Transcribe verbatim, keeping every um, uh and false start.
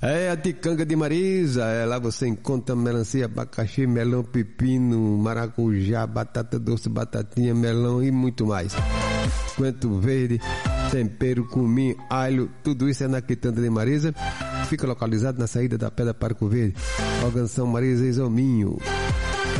É a Ticanga de Marisa, é, lá você encontra melancia, abacaxi, melão, pepino, maracujá, batata doce, batatinha, melão e muito mais. Coentro verde, tempero, cumim, alho, tudo isso é na Quitanda de Marisa. Fica localizado na saída da Pedra Parco Verde. Organização Marisa Isominho.